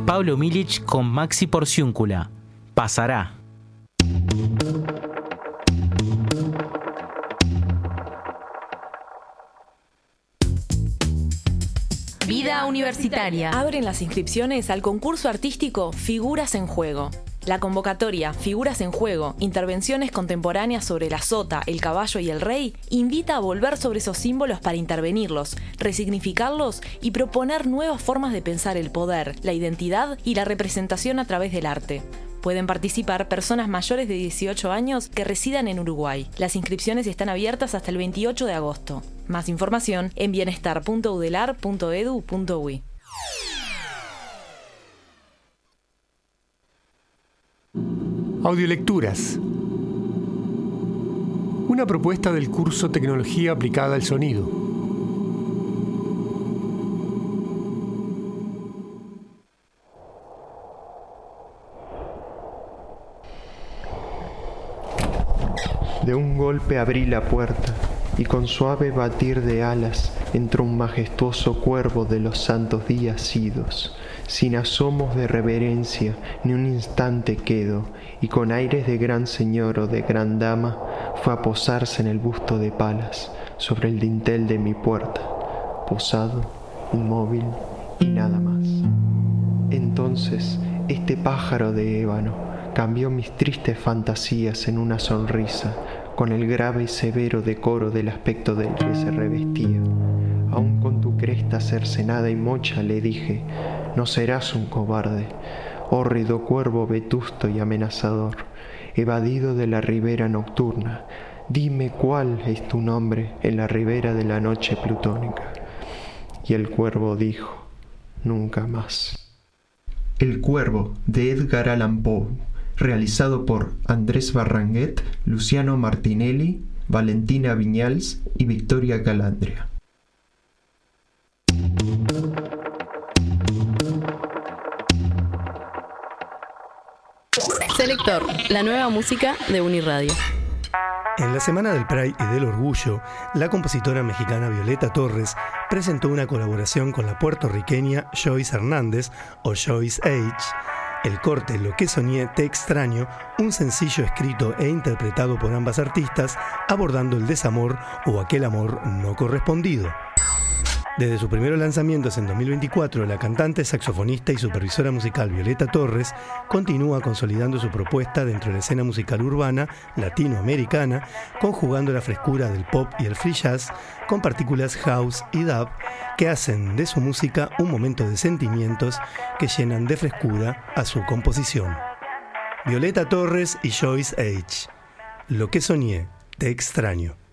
Pablo Milic con Maxi Porciúncula. Pasará. Vida universitaria. Abren las inscripciones al concurso artístico Figuras en Juego. La convocatoria Figuras en Juego, intervenciones contemporáneas sobre la sota, el caballo y el rey, invita a volver sobre esos símbolos para intervenirlos, resignificarlos y proponer nuevas formas de pensar el poder, la identidad y la representación a través del arte. Pueden participar personas mayores de 18 años que residan en Uruguay. Las inscripciones están abiertas hasta el 28 de agosto. Más información en bienestar.udelar.edu.uy. Audiolecturas. Una propuesta del curso Tecnología aplicada al sonido. De un golpe abrí la puerta y con suave batir de alas entró un majestuoso cuervo de los santos días idos. Sin asomos de reverencia ni un instante quedo, y con aires de gran señor o de gran dama fue a posarse en el busto de Palas sobre el dintel de mi puerta, posado, inmóvil y nada más. Entonces este pájaro de ébano cambió mis tristes fantasías en una sonrisa, con el grave y severo decoro del aspecto del que se revestía. Aún con tu cresta cercenada y mocha le dije: no serás un cobarde, hórrido cuervo vetusto y amenazador, evadido de la ribera nocturna. Dime cuál es tu nombre en la ribera de la noche plutónica. Y el cuervo dijo: nunca más. El Cuervo, de Edgar Allan Poe, realizado por Andrés Barranguet, Luciano Martinelli, Valentina Viñals y Victoria Galandria. Selector, la nueva música de Uniradio. En la Semana del Pride y del Orgullo, la compositora mexicana Violeta Torres presentó una colaboración con la puertorriqueña Joyce Hernández, o Joyce H., el corte Lo que soñé, te extraño, un sencillo escrito e interpretado por ambas artistas, abordando el desamor o aquel amor no correspondido. Desde sus primeros lanzamientos en 2024, la cantante, saxofonista y supervisora musical Violeta Torres continúa consolidando su propuesta dentro de la escena musical urbana latinoamericana, conjugando la frescura del pop y el free jazz con partículas house y dub que hacen de su música un momento de sentimientos que llenan de frescura a su composición. Violeta Torres y Joyce H. Lo que soñé, te extraño.